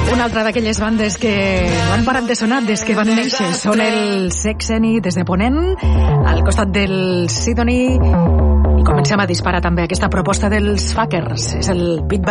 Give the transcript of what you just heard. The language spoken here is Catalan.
Una altra d'aquelles bandes que no han parat de sonar des que van néixer. Són el Sexeni des de Ponent, al costat del Sidoni. I comencem a disparar també aquesta proposta dels Fuckers. És el Beat